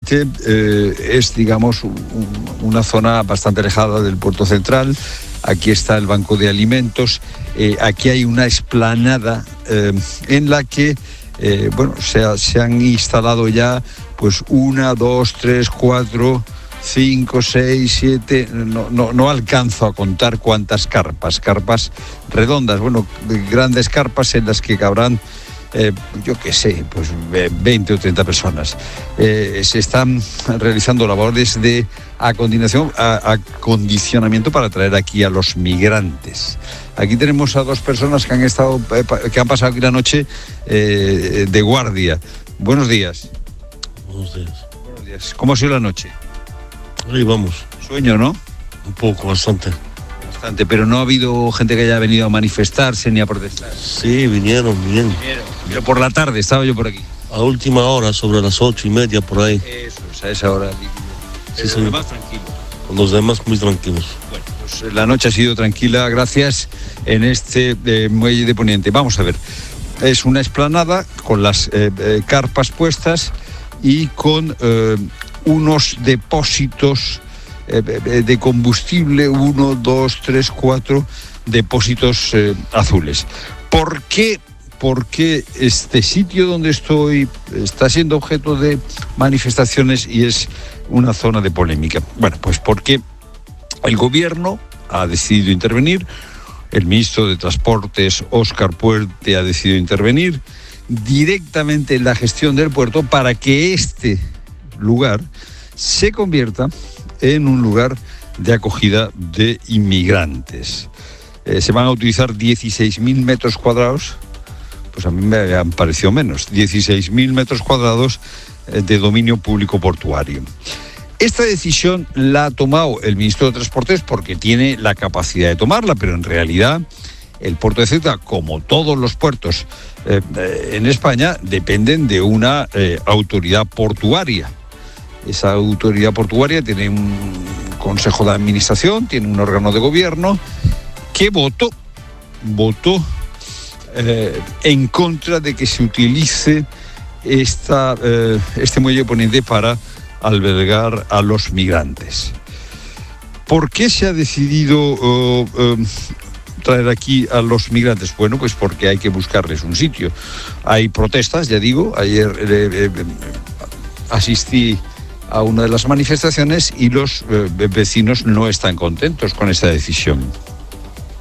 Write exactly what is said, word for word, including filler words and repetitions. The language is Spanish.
este eh, es, digamos, un, una zona bastante alejada del puerto central. Aquí está el banco de alimentos. Eh, aquí hay una explanada eh, en la que eh, bueno, se, ha, se han instalado ya pues una, dos, tres, cuatro, cinco, seis, siete, no, no, no alcanzo a contar cuántas carpas, carpas redondas, bueno, grandes carpas en las que cabrán, eh, yo qué sé, pues veinte o treinta personas. Eh, se están realizando labores de acondicionamiento, a, acondicionamiento para traer aquí a los migrantes. Aquí tenemos a dos personas que han estado, eh, que han pasado aquí la noche eh, de guardia. Buenos días. Buenos días. Buenos días. ¿Cómo ha sido la noche? Ahí vamos. Sueño, ¿no? Un poco, bastante. Bastante, pero no ha habido gente que haya venido a manifestarse ni a protestar. Sí, vinieron, bien. Vinieron. Pero por la tarde estaba yo por aquí. A última hora, sobre las ocho y media, por ahí. Eso, es, a esa hora. Sí, Los sí. demás tranquilos. Con los demás muy tranquilos. Bueno, pues la noche ha sido tranquila, gracias, en este eh, muelle de Poniente. Vamos a ver, es una explanada con las eh, eh, carpas puestas y con eh, unos depósitos eh, de combustible, uno, dos, tres, cuatro depósitos eh, azules. ¿Por qué? Porque este sitio donde estoy está siendo objeto de manifestaciones y es una zona de polémica. Bueno, pues porque el gobierno ha decidido intervenir, el ministro de Transportes, Óscar Puente, ha decidido intervenir directamente en la gestión del puerto para que este lugar se convierta en un lugar de acogida de inmigrantes. Eh, se van a utilizar dieciséis mil metros cuadrados, pues a mí me han parecido menos, dieciséis mil metros cuadrados de dominio público portuario. Esta decisión la ha tomado el ministro de Transportes porque tiene la capacidad de tomarla, pero en realidad el puerto de Ceuta, como todos los puertos eh, en España, dependen de una eh, autoridad portuaria. Esa autoridad portuaria tiene un consejo de administración, tiene un órgano de gobierno que votó, votó Eh, en contra de que se utilice esta, eh, este muelle de Poniente para albergar a los migrantes. ¿Por qué se ha decidido uh, uh, traer aquí a los migrantes? Bueno, pues porque hay que buscarles un sitio. Hay protestas, ya digo, ayer eh, eh, asistí a una de las manifestaciones y los eh, vecinos no están contentos con esta decisión.